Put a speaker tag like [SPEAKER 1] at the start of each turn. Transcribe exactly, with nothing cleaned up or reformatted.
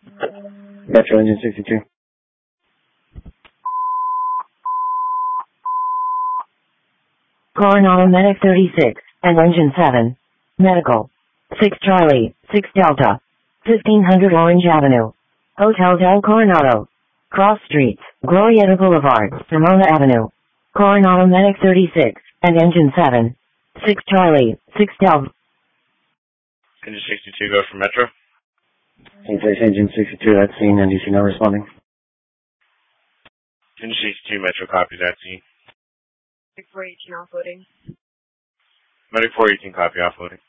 [SPEAKER 1] Metro Engine sixty-two.
[SPEAKER 2] Coronado Medic thirty-six, and Engine seven. Medical. six Charlie, six Delta. fifteen hundred Orange Avenue. Hotel del Coronado. Cross Streets, Glorieta Boulevard, Ramona Avenue. Coronado Medic thirty-six, and Engine seven. six Charlie, six Delta.
[SPEAKER 3] Engine sixty-two, go for Metro.
[SPEAKER 1] Apex Engine sixty-two, that's scene, N D C now responding.
[SPEAKER 3] Engine sixty-two, Metro, copy that scene.
[SPEAKER 4] Medic four eighteen offloading.
[SPEAKER 3] Medic four eighteen, copy offloading.